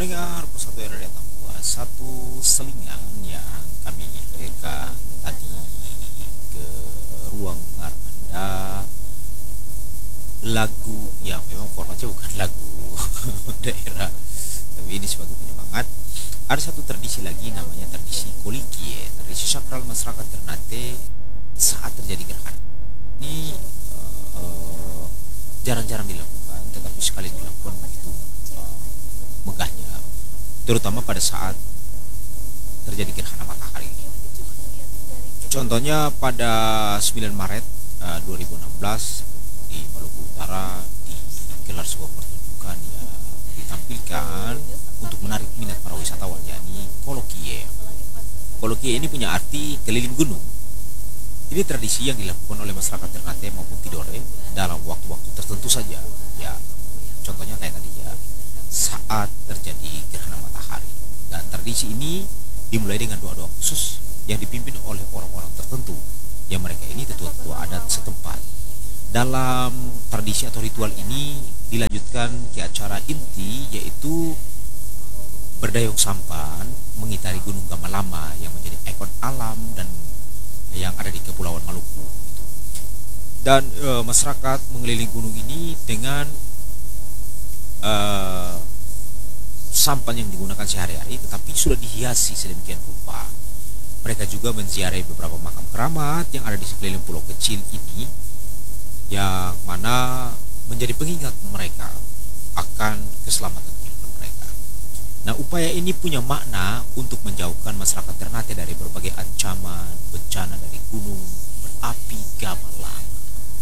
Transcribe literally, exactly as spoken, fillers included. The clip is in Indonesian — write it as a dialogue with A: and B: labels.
A: Mendengar satu R D Tambua, satu selingan yang kami reka tadi ke ruang dengar Anda, lagu yang memang formatnya bukan lagu daerah, tapi ini sebagai penyemangat. Ada satu tradisi lagi namanya tradisi Kolikie, tradisi sakral masyarakat Ternate saat terjadi gerhana. Ini eh, jarang-jarang dilakukan, tetapi sekali dilakukan begitu eh, megahnya, terutama pada saat terjadi gerhana matahari. Contohnya pada sembilan Maret eh, dua ribu enam belas di Maluku Utara digelar sebuah pertunjukan yang ditampilkan untuk menarik minat para wisatawan, yakni Kolokie. Kolokie ini punya arti keliling gunung. Ini tradisi yang dilakukan oleh masyarakat Ternate maupun Tidore dalam waktu-waktu tertentu saja. Ya, contohnya kayak tadi ya, saat terjadi gerhana matahari. Dan tradisi ini dimulai dengan doa-doa khusus yang dipimpin oleh orang-orang tertentu, yang mereka ini tetua-tetua adat setempat. Dalam tradisi atau ritual ini dilanjutkan ke acara inti, yaitu berdayung sampan mengitari Gunung Gamalama yang menjadi ikon alam dan yang ada di Kepulauan Maluku. Dan e, masyarakat mengelilingi gunung ini dengan e, sampan yang digunakan sehari-hari, tetapi sudah dihiasi sedemikian rupa. Mereka juga menziarahi beberapa makam keramat yang ada di sekeliling pulau kecil ini, yang mana menjadi pengingat mereka akan keselamatan kehidupan mereka. Nah, upaya ini punya makna untuk menjauhkan masyarakat Ternate dari berbagai ancaman bencana dari gunung berapi Gamalama.